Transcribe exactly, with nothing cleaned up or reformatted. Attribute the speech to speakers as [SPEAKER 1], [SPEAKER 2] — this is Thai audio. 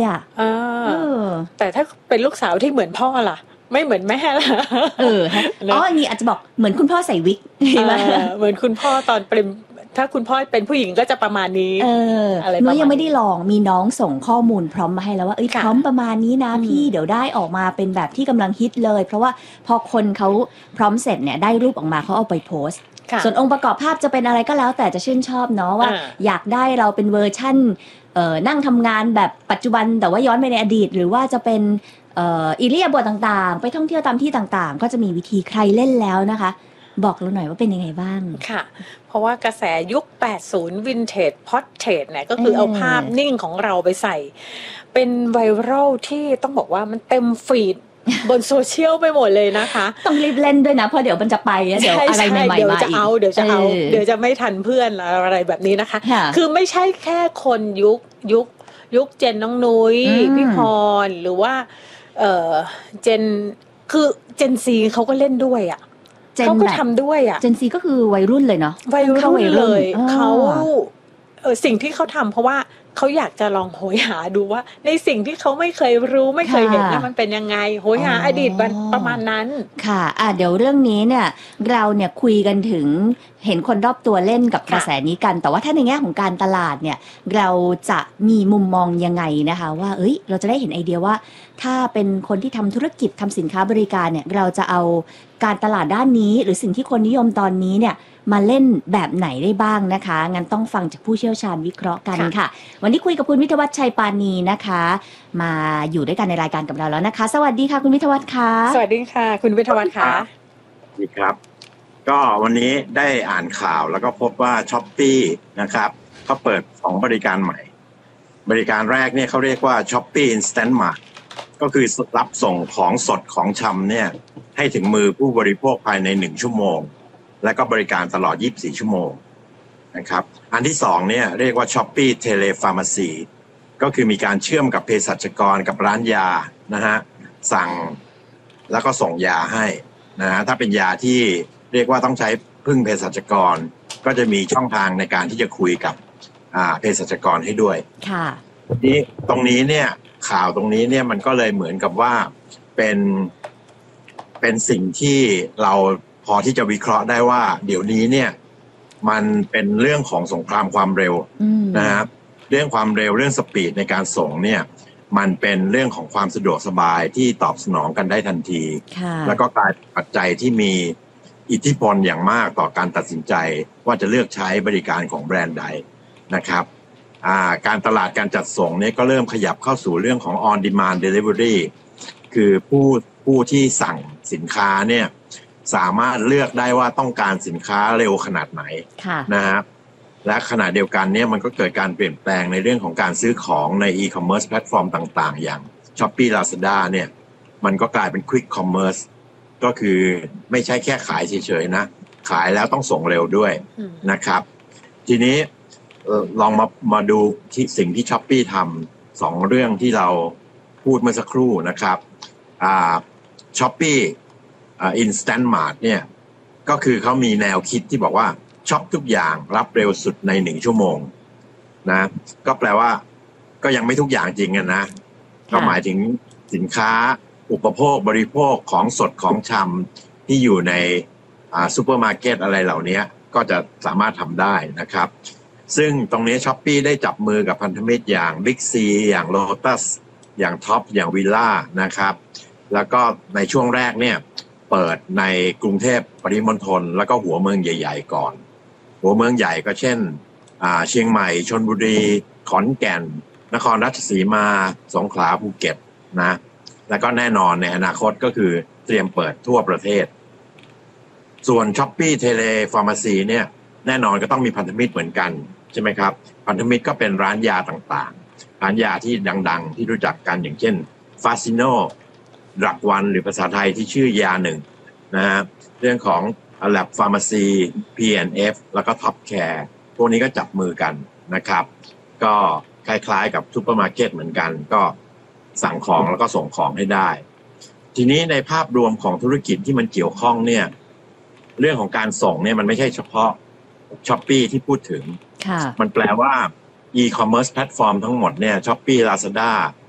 [SPEAKER 1] อ่ะ
[SPEAKER 2] อ่า
[SPEAKER 1] เออ
[SPEAKER 2] แต่ถ้าเป็นลูกสาวที่เหมือนพ่อล่ะ ไม่เหมือนแม่ล่ะ
[SPEAKER 1] เออฮะอ๋อนี่อาจจะบอกเหมือนคุณพ่อใส่วิก
[SPEAKER 2] เอ
[SPEAKER 1] ใช่ไหม
[SPEAKER 2] อเหมือนคุณพ่อตอนเป็นถ้าคุณพ่อเป็นผู้หญิงก็จะประมาณนี้
[SPEAKER 1] เออ
[SPEAKER 2] อะไร
[SPEAKER 1] หนู
[SPEAKER 2] ประมาณ
[SPEAKER 1] ยังไม่ได้
[SPEAKER 2] นี้
[SPEAKER 1] ลองมีน้องส่งข้อมูลพร้อมมาให้แล้วว่าเอ้ย
[SPEAKER 2] ค่ะ
[SPEAKER 1] พร้อมประมาณนี้นะ
[SPEAKER 2] อืม
[SPEAKER 1] พี่เดี๋ยวได้ออกมาเป็นแบบที่กำลังฮิตเลย เพราะว่าพอคนเขาพร้อมเสร็จเนี่ยได้รูปออกมาเขาเอาไปโพสต์
[SPEAKER 2] ค่ะ
[SPEAKER 1] ส่วนองค์ประกอบภาพจะเป็นอะไรก็แล้วแต่จะชื่นชอบเนาะว่า
[SPEAKER 2] อ่า
[SPEAKER 1] อยากได้เราเป็นเวอร์ชั่นเอ่อนั่งทำงานแบบปัจจุบันแต่ว่าย้อนไปในอดีต หรือว่าจะเป็นเอ่ออิริยาบถต่างๆ ไปท่องเที่ยวตามที่ต่างๆ ก็จะมีวิธีใครเล่นแล้วนะคะ บอกเราหน่อยว่าเป็นยังไงบ้าง
[SPEAKER 2] ค่ะ เพราะว่ากระแสยุค แปดสิบ Vintage Portrait เนี่ยก็คือ
[SPEAKER 1] เออ
[SPEAKER 2] เอาภาพนิ่งของเราไปใส่ เป็นไวรัลที่ต้องบอกว่ามันเต็มฟีด บนโซเชียลไปหมดเลยนะคะ
[SPEAKER 1] ต้องรีบเล่นด้วยนะเพราะเดี๋ยวมันจะไปแล้วเดี๋ยวอะไรใหม่ๆ
[SPEAKER 2] เดี๋ยว
[SPEAKER 1] มา
[SPEAKER 2] จะ
[SPEAKER 1] อีก
[SPEAKER 2] เอาเดี๋ยวจะเอา
[SPEAKER 1] เออ
[SPEAKER 2] เดี๋ยวจะไม่ทันเพื่อนอะไรแบบนี้นะคะ
[SPEAKER 1] ค่ะ
[SPEAKER 2] คือไม่ใช่แค่คนยุคยุคยุคเจนน้องนุ้ย
[SPEAKER 1] อืม
[SPEAKER 2] พี่พรหรือว่าเออเจนคือเจนซีเขาก็เล่นด้วยอ่ะ
[SPEAKER 1] เจน
[SPEAKER 2] เขาก็
[SPEAKER 1] แบบ
[SPEAKER 2] ทำด้วยอ่ะ
[SPEAKER 1] เจนซีก็คือวัยรุ่นเลยเนาะ
[SPEAKER 2] วัยรุ่นเลย
[SPEAKER 1] อ่า
[SPEAKER 2] เขาเออสิ่งที่เขาทำเพราะว่าเขาอยากจะลองโหยหาดูว่า ในสิ่งที่เขาไม่เคยรู้ไม่เคยเห็นนะมันเป็นยังไงโหยหาอดีตมันประมาณนั้น
[SPEAKER 1] ค่ะอ่ะ เดี๋ยวเรื่องนี้เนี่ยเราเนี่ยคุยกันถึงเห็นคนรอบตัวเล่นกับกระแสนี้กัน แต่ว่าถ้าในแง่ของการตลาดเนี่ยเราจะมีมุมมองยังไงนะคะว่าเอ้ยเราจะได้เห็นไอเดียว่า ถ้าเป็นคนที่ทำธุรกิจทำสินค้าบริการเนี่ยเราจะเอาการตลาดด้านนี้ หรือสิ่งที่คนนิยมตอนนี้เนี่ยมาเล่นแบบไหนได้บ้างนะคะงั้นต้องฟังจากผู้เชี่ยวชาญวิเคราะห์กัน
[SPEAKER 2] ค่ะ
[SPEAKER 1] ค่ะ วันนี้คุยกับคุณวิทยวัฒน์ชัยปานีนะคะ มาอยู่ด้วยกันในรายการกับเราแล้วนะคะ สวัสดีค่ะคุณวิทยวัฒน์ค่ะ
[SPEAKER 2] สวัสดีค่ะ คุณวิทยวัฒน์ค่ะ
[SPEAKER 3] สวัสดีครับ ก็วันนี้ได้อ่านข่าวแล้วก็พบว่า Shopee นะครับเขาเปิดสองบริการใหม่ บริการแรกเนี่ยเขาเรียกว่า Shopee Instant Mart ก็คือรับส่งของสดของชำเนี่ยให้ถึงมือผู้บริโภคภายในหนึ่งชั่วโมง และก็บริการตลอดยี่สิบสี่ชั่วโมงนะครับอันที่สองเนี่ยเรียกว่า Shopee Telepharmacy ก็คือมีการเชื่อมกับเภสัชกรกับร้านยานะฮะสั่งแล้วก็ส่งยาให้นะฮะถ้าเป็นยาที่เรียกว่าต้องใช้พึ่งเภสัชกรก็จะมีช่องทางในการที่จะคุยกับอ่าเภสัชกรให้ด้วย
[SPEAKER 1] ค่ะ
[SPEAKER 3] นี้ตรงนี้เนี่ยข่าวตรงนี้เนี่ยมันก็เลยเหมือนกับว่าเป็นเป็นสิ่งที่เราพอที่จะวิเคราะห์ได้ว่า เดี๋ยวนี้เนี่ยมันเป็นเรื่องของสงครามความเร็ว
[SPEAKER 1] อืม
[SPEAKER 3] นะครับเรื่องความเร็วเรื่องสปีดในการส่งเนี่ยมันเป็นเรื่องของความสะดวกสบายที่ตอบสนองกันได้ทันที
[SPEAKER 1] ค่ะ
[SPEAKER 3] แล้วก็กลายเป็นปัจจัยที่มีอิทธิพลอย่างมากต่อการตัดสินใจว่าจะเลือกใช้บริการของแบรนด์ใดนะครับอ่าการตลาดการจัดส่งเนี่ยก็เริ่มขยับเข้าสู่เรื่องของ on demand delivery คือผู้ผู้ที่สั่งสินค้าเนี่ยสามารถเลือกได้ว่าต้องการสินค้าเร็วขนาดไหน
[SPEAKER 1] ค่ะ
[SPEAKER 3] นะครับและขณะเดียวกันเนี่ยมันก็เกิดการเปลี่ยนแปลงในเรื่องของการซื้อของใน e-commerce แพลตฟอร์มต่างๆ อย่าง Shopee Lazada เนี่ยมันก็กลายเป็น quick commerce ก็คือไม่ใช่แค่ขายเฉยๆนะขายแล้วต้องส่งเร็วด้วย
[SPEAKER 2] อืม
[SPEAKER 3] นะครับ ทีนี้เอ่อลองมามาดูที่สิ่งที่ Shopee ทำสองเรื่องที่เราพูดเมื่อสักครู่นะครับอ่า Shopee อ่า Instant Mart เนี่ยก็คือเขามีแนวคิดที่บอกว่าช็อปทุกอย่างรับเร็วสุดในหนึ่งชั่วโมงนะก็แปลว่าก็ยังไม่ทุกอย่างจริงอะนะก็หมายถึงสินค้าอุปโภคบริโภคของสดของชำที่อยู่ในอ่าซูเปอร์มาร์เก็ตอะไรเหล่านี้ก็จะสามารถทำได้นะครับซึ่งตรงนี้ Shopee ได้จับมือกับพันธมิตรอย่าง Big C อย่าง Lotus อย่าง Top อย่าง Villa นะครับแล้วก็ในช่วงแรกเนี่ยเปิดในกรุงเทพปริมณฑลแล้วก็หัวเมืองใหญ่ๆก่อนหัวเมืองใหญ่ก็เช่นอ่าเชียงใหม่ชลบุรีขอนแก่นนครราชสีมาสงขลาภูเก็ตนะแล้วก็แน่นอนในอนาคตก็คือเตรียมเปิดทั่วประเทศส่วน Shopee Telepharmacy เนี่ยแน่นอนก็ต้องมีพันธมิตรเหมือนกันใช่ไหมครับพันธมิตรก็เป็นร้านยาต่างๆร้านยาที่ดังๆที่รู้จักกันอย่างเช่น Fasino ดักวันหรือภาษาไทยที่ชื่อยาหนึ่งนะฮะเรื่องของ Lab Pharmacy พี แอนด์ เอฟ แล้วก็ Top Care พวกนี้ก็จับมือกันนะครับก็คล้ายๆกับซูเปอร์มาร์เก็ตเหมือนกันก็สั่งของแล้วก็ส่งของให้ได้ทีนี้ในภาพรวมของธุรกิจที่มันเกี่ยวข้องเนี่ยเรื่องของการส่งเนี่ยมันไม่ใช่เฉพาะ Shopee ที่พูดถึง
[SPEAKER 1] ค่ะ
[SPEAKER 3] มันแปลว่า e-commerce แพลตฟอร์มทั้งหมดเนี่ย Shopee Lazada